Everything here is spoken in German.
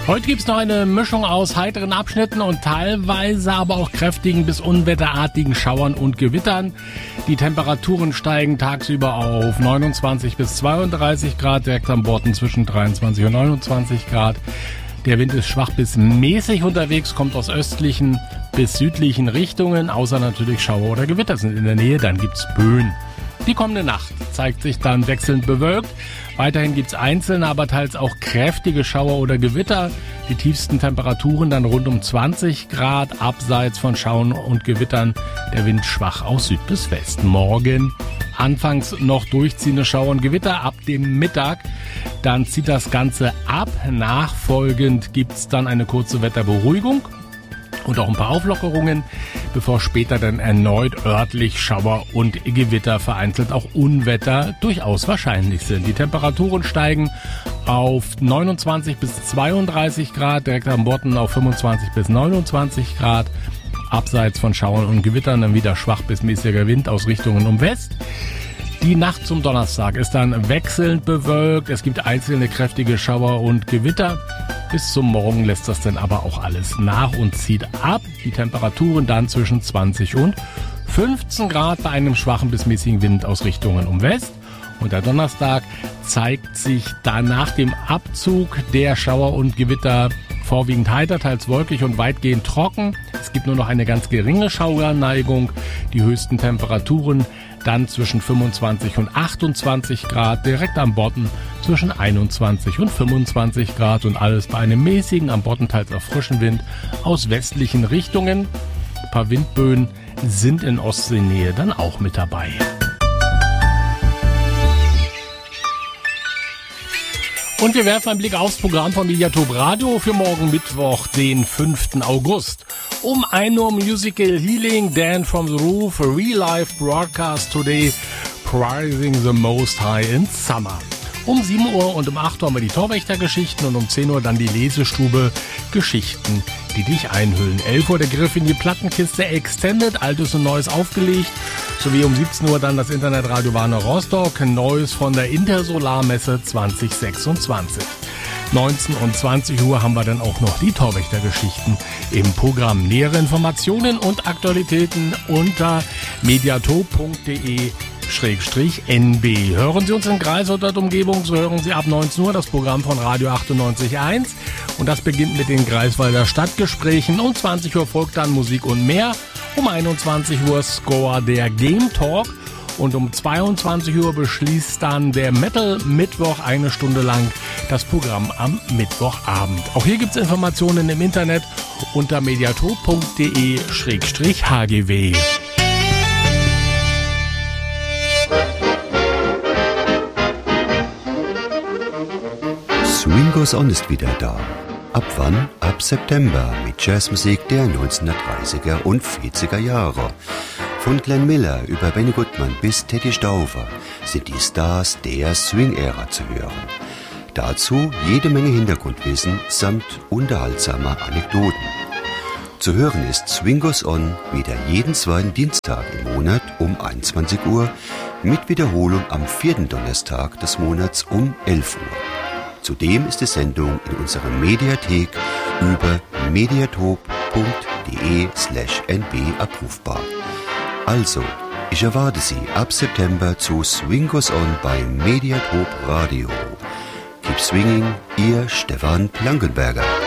Heute gibt's noch eine Mischung aus heiteren Abschnitten und teilweise aber auch kräftigen bis unwetterartigen Schauern und Gewittern. Die Temperaturen steigen tagsüber auf 29 bis 32 Grad, direkt am Borten zwischen 23 und 29 Grad. Der Wind ist schwach bis mäßig unterwegs, kommt aus östlichen bis südlichen Richtungen, außer natürlich Schauer oder Gewitter sind in der Nähe, dann gibt's Böen. Die kommende Nacht zeigt sich dann wechselnd bewölkt. Weiterhin gibt's einzelne, aber teils auch kräftige Schauer oder Gewitter. Die tiefsten Temperaturen dann rund um 20 Grad, abseits von Schauern und Gewittern. Der Wind schwach aus Süd bis West. Morgen anfangs noch durchziehende Schauer und Gewitter ab dem Mittag. Dann zieht das Ganze ab. Nachfolgend gibt's dann eine kurze Wetterberuhigung und auch ein paar Auflockerungen, bevor später dann erneut örtlich Schauer und Gewitter, vereinzelt auch Unwetter durchaus wahrscheinlich sind. Die Temperaturen steigen auf 29 bis 32 Grad, direkt am Borten auf 25 bis 29 Grad. Abseits von Schauern und Gewittern dann wieder schwach bis mäßiger Wind aus Richtungen um West. Die Nacht zum Donnerstag ist dann wechselnd bewölkt. Es gibt einzelne kräftige Schauer und Gewitter. Bis zum Morgen lässt das dann aber auch alles nach und zieht ab. Die Temperaturen dann zwischen 20 und 15 Grad bei einem schwachen bis mäßigen Wind aus Richtungen um West. Und der Donnerstag zeigt sich dann nach dem Abzug der Schauer und Gewitter vorwiegend heiter, teils wolkig und weitgehend trocken. Es gibt nur noch eine ganz geringe Schauerneigung. Die höchsten Temperaturen dann zwischen 25 und 28 Grad, direkt am Bodden zwischen 21 und 25 Grad und alles bei einem mäßigen, am Bodden teils auch frischen Wind aus westlichen Richtungen. Ein paar Windböen sind in Ostseenähe dann auch mit dabei. Und wir werfen einen Blick aufs Programm von Mediatop Radio für morgen Mittwoch, den 5. August. Um 1 Uhr Musical Healing, Dan from the Roof, a Real Life Broadcast today, Prizing the Most High in Summer. Um 7 Uhr und um 8 Uhr haben wir die Torwächtergeschichten und um 10 Uhr dann die Lesestube Geschichten, die dich einhüllen. 11 Uhr der Griff in die Plattenkiste Extended, Altes und Neues aufgelegt. Sowie um 17 Uhr dann das Internetradio Warner Rostock, Neues von der Intersolarmesse 2026. 19 und 20 Uhr haben wir dann auch noch die Torwächtergeschichten im Programm. Nähere Informationen und Aktualitäten unter mediatop.de/NB. Hören Sie uns in Greifswald und Umgebung, so hören Sie ab 19 Uhr das Programm von Radio 98.1 und das beginnt mit den Greifswalder Stadtgesprächen. Um 20 Uhr folgt dann Musik und mehr. Um 21 Uhr Score der Game Talk und um 22 Uhr beschließt dann der Metal Mittwoch 1 Stunde lang das Programm am Mittwochabend. Auch hier gibt es Informationen im Internet unter mediatop.de/HGW. Swing Goes On ist wieder da. Ab wann? Ab September mit Jazzmusik der 1930er und 40er Jahre. Von Glenn Miller über Benny Goodman bis Teddy Stauffer sind die Stars der Swing-Ära zu hören. Dazu jede Menge Hintergrundwissen samt unterhaltsamer Anekdoten. Zu hören ist Swing Goes On wieder jeden zweiten Dienstag im Monat um 21 Uhr mit Wiederholung am 4. Donnerstag des Monats um 11 Uhr. Zudem ist die Sendung in unserer Mediathek über mediatop.de/nb abrufbar. Also, ich erwarte Sie ab September zu Swing Goes On bei Mediatop Radio. Keep swinging, Ihr Stefan Blankenberger.